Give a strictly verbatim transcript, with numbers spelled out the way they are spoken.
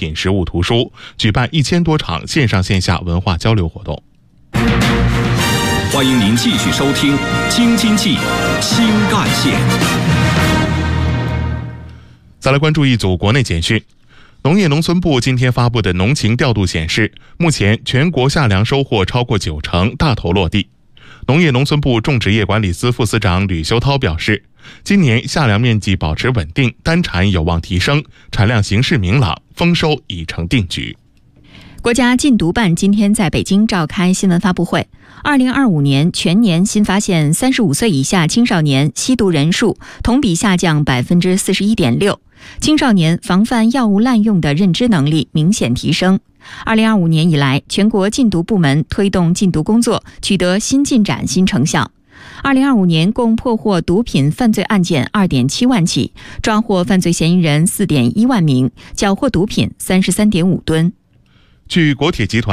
品实物图书，举办一千多场线上线下文化交流活动。 欢迎您继续收听《京津冀新干线》。 再来关注一组国内简讯。农业农村部今天发布的农情调度显示，目前全国夏粮收获超过九成，大头落地。农业农村部种植业管理司副司长吕修涛表示，今年夏粮面积保持稳定，单产有望提升，产量形势明朗，丰收已成定局。 国家禁毒办今天在北京召开新闻发布会。二零二五年全年新发现三十五岁以下青少年吸毒人数同比下降百分之四十一点六，青少年防范药物滥用的认知能力明显提升。二零二五年以来，全国禁毒部门推动禁毒工作取得新进展、新成效。二零二五年共破获毒品犯罪案件二点七万起，抓获犯罪嫌疑人四点一万名，缴获毒品三十三点五吨。 据国铁集团